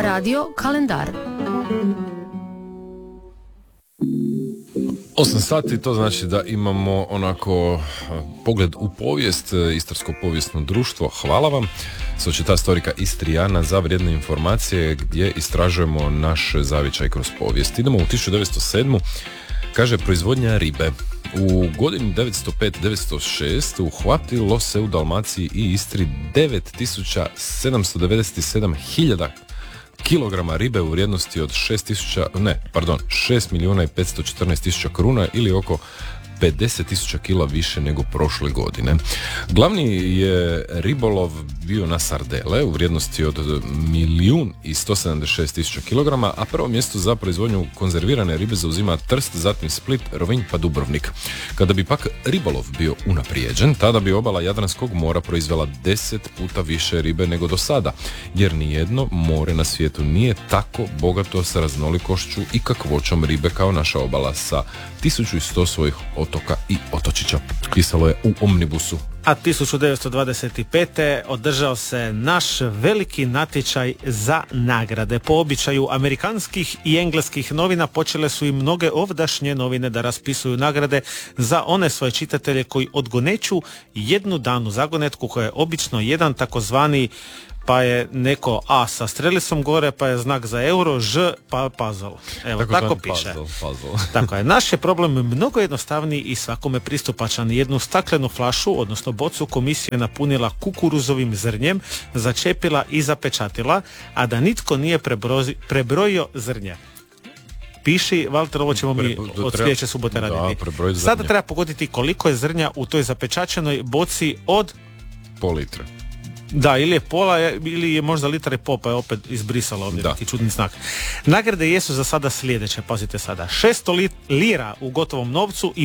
Radio kalendar. 8 sati, to znači da imamo onako pogled u povijest, Istarsko povijesno društvo. Hvala vam, Società Storica Istriana, za vrijedne informacije gdje istražujemo naš zavičaj kroz povijest. Idemo u 1907. Kaže, proizvodnja ribe. U godini 905-906 uhvatilo se u Dalmaciji i Istri 9797.000 kilograma ribe u vrijednosti od 6 milijuna i 514 tisuća kruna ili oko 50.000 kila više nego prošle godine. Glavni je ribolov bio na sardele u vrijednosti od 1.176.000 kilograma, a prvo mjesto za proizvodnju konzervirane ribe zauzima Trst, zatim Split, Rovinj pa Dubrovnik. Kada bi pak ribolov bio unaprijeđen, tada bi obala Jadranskog mora proizvela 10 puta više ribe nego do sada, jer nijedno more na svijetu nije tako bogato sa raznolikošću i kakvoćom ribe kao naša obala sa 1100 svojih otoka i otočića. Pisalo je u Omnibusu. A 1925. održao se naš veliki natječaj za nagrade. Po običaju amerikanskih i engleskih novina počele su i mnoge ovdašnje novine da raspisuju nagrade za one svoje čitatelje koji odgoneću jednu danu zagonetku koja je obično jedan takozvani, pa je neko A sa strelicom gore, pa je znak za euro, Ž, pa puzzle. Evo, tako piše. Puzzle. Tako je. Naš je problem mnogo jednostavniji i svakome pristupačan. Jednu staklenu flašu, odnosno bocu, komisija napunila kukuruzovim zrnjem, začepila i zapečatila, a da nitko nije prebrojio zrnje. Piši, Valter, ovo ćemo mi od sljedeće subote raditi. Sada treba pogoditi koliko je zrnja u toj zapečačenoj boci od pol litre. Da, ili je pola, ili je možda litar i pol, pa je opet izbrisala ovdje neki čudni znak. Nagrade jesu za sada sljedeće, pazite sada. 600 lira u gotovom novcu i